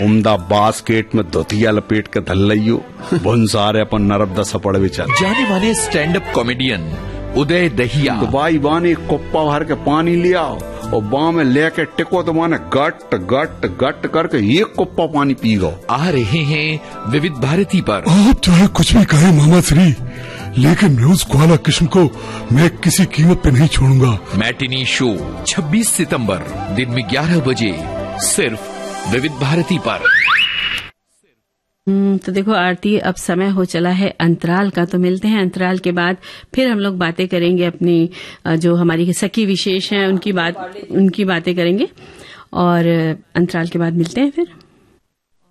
उमदा basket में धोतिया लपेट के धल लियो बुन सारे अपन नरब दस पड़ विचार। जाने माने स्टैंड अप कॉमेडियन उदय दहिया तो भाई बाने कुप्पा भर के पानी लिया और बाँ में लेके टिको तो माने गट गट गट करके एक कुप्पा पानी पी गो। आ रहे हैं विविध भारती पर। आप चाहे कुछ भी कहे मामा श्री, लेकिन मैं उस ग्वाला किस्म को मैं किसी कीमत पे नहीं छोड़ूंगा। मैटिनी शो 26 सितंबर दिन में 11 बजे सिर्फ विविध भारती पर। तो देखो आरती, अब समय हो चला है अंतराल का, तो मिलते हैं अंतराल के बाद। फिर हम लोग बातें करेंगे अपनी जो हमारी सखी विशेष हैं उनकी बातें करेंगे, और अंतराल के बाद मिलते हैं फिर।